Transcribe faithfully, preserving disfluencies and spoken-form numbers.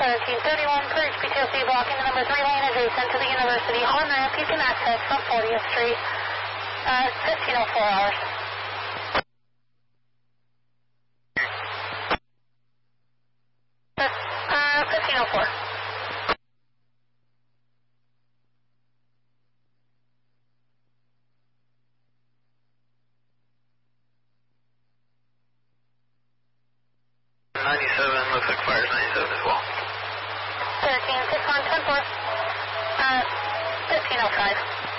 thirteen thirty-one for H P T O C blocking the number three lane adjacent to the University on ramp. You can access from fortieth Street at fifteen oh four hours. Uh, fifteen oh four. ninety-seven, looks like fire's ninety-seven as well. thirteen six one ten four. Uh, fifteen oh five.